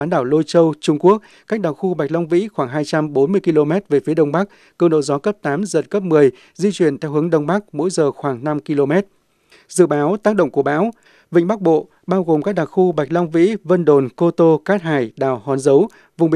bán đảo Lôi Châu, Trung Quốc, cách đảo khu Bạch Long Vĩ khoảng 240 km về phía đông bắc, cường độ gió cấp 8, giật cấp 10, di chuyển theo hướng đông bắc, mỗi giờ khoảng 5 km. Dự báo tác động của bão: Vịnh Bắc Bộ bao gồm các đặc khu Bạch Long Vĩ, Vân Đồn, Cô Tô, Cát Hải, đảo Hòn Dấu, vùng